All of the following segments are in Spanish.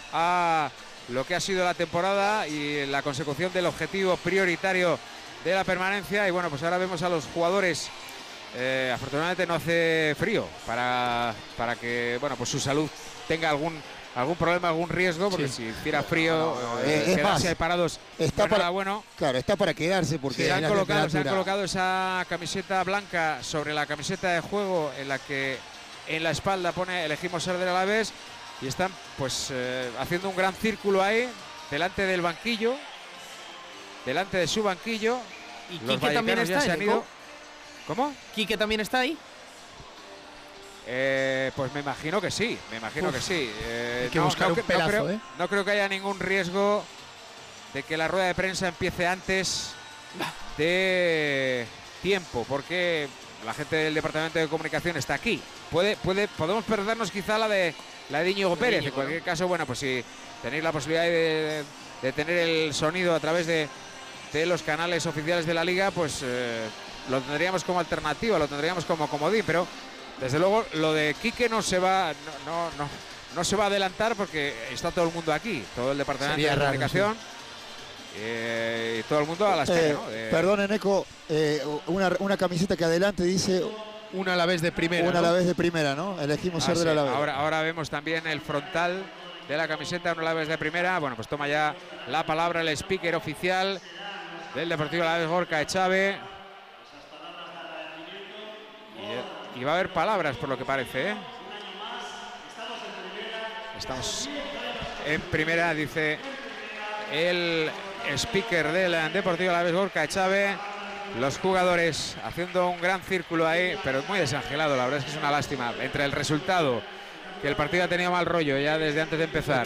a lo que ha sido la temporada y la consecución del objetivo prioritario de la permanencia. Y bueno, pues ahora vemos a los jugadores. Afortunadamente no hace frío para que bueno, pues su salud tenga algún problema, algún riesgo, porque si hiciera frío, quedarse ahí parados está no para, bueno. Claro, está para quedarse porque se han colocado esa camiseta blanca sobre la camiseta de juego en la que en la espalda pone elegimos ser del Alavés, y están pues haciendo un gran círculo ahí delante del banquillo, delante de su banquillo. Y Quique también está, se han ido. ¿Cómo? ¿Quique también está ahí? Pues me imagino que sí, hay que buscar un pedazo, no creo que haya ningún riesgo de que la rueda de prensa empiece antes de tiempo, porque la gente del departamento de comunicación está aquí. Podemos perdernos quizá la de Íñigo Pérez. En cualquier caso, bueno, pues si tenéis la posibilidad de tener el sonido a través de los canales oficiales de la liga, pues lo tendríamos como alternativa, lo tendríamos como comodín, pero desde luego lo de Quique no se va a adelantar porque está todo el mundo aquí, todo el departamento de comunicación, y todo el mundo a la espera, ¿no? Perdón, Eneco, una camiseta que adelante dice una Alavés de primera. Una Alavés de primera, ¿no? Elegimos ser del Alavés. Ahora vemos también el frontal de la camiseta, una Alavés de primera. Bueno, pues toma ya la palabra el speaker oficial del Deportivo Alavés, Gorka Echave. Y va a haber palabras, por lo que parece, ¿eh? Estamos en primera, dice el speaker del Deportivo Alavés, Gorka Echave. Los jugadores haciendo un gran círculo ahí, pero muy desangelado. La verdad es que es una lástima entre el resultado, que el partido ha tenido mal rollo ya desde antes de empezar.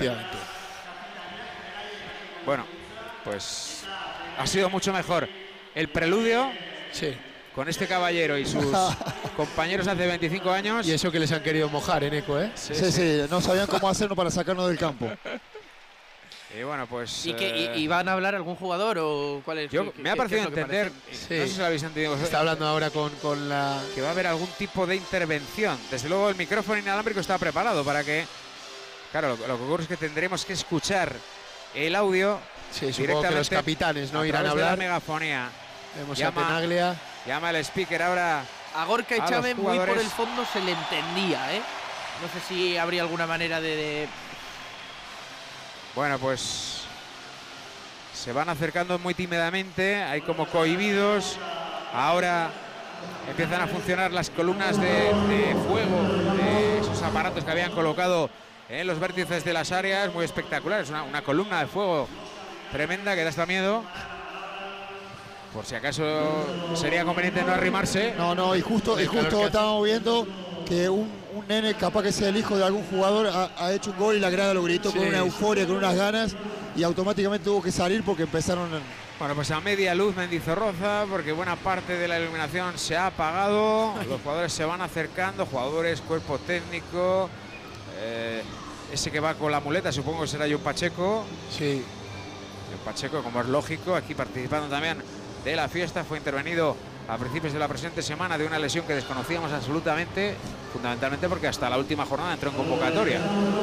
Bueno, pues ha sido mucho mejor el preludio. Sí. Con este caballero y sus compañeros hace 25 años. Y eso que les han querido mojar, Eneco, ¿eh? Sí, no sabían cómo hacerlo para sacarnos del campo. Y bueno, pues. ¿Y van a hablar algún jugador o cuál es? Me ha parecido entender. Sí. No sé si lo habéis entendido. Está hablando ahora con la. Que va a haber algún tipo de intervención. Desde luego, el micrófono inalámbrico está preparado para que. Claro, lo que ocurre es que tendremos que escuchar el audio. Sí, supongo que los capitanes no irán a hablar. De la megafonía. Vemos a Tenaglia. Llama el speaker ahora. A Gorka Echave muy por el fondo se le entendía, ¿eh? No sé si habría alguna manera de... Bueno, pues se van acercando muy tímidamente, hay como cohibidos. Ahora empiezan a funcionar las columnas de fuego de esos aparatos que habían colocado en los vértices de las áreas, muy espectaculares. Una columna de fuego tremenda que da hasta miedo. Por si acaso sería conveniente no arrimarse. No, y justo estábamos viendo que un nene, capaz que sea el hijo de algún jugador, ha hecho un gol y la grada lo gritó con una euforia, con unas ganas, y automáticamente tuvo que salir porque empezaron. Bueno, pues a media luz Mendizorroza, porque buena parte de la iluminación se ha apagado. Los jugadores se van acercando, jugadores, cuerpo técnico. Ese que va con la muleta, supongo que será John Pacheco. Sí. John Pacheco, como es lógico, aquí participando también de la fiesta. Fue intervenido a principios de la presente semana de una lesión que desconocíamos absolutamente, fundamentalmente porque hasta la última jornada entró en convocatoria.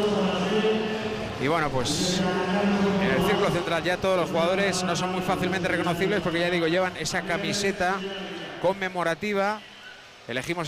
Y bueno, pues en el círculo central ya todos los jugadores no son muy fácilmente reconocibles porque, ya digo, llevan esa camiseta conmemorativa. Elegimos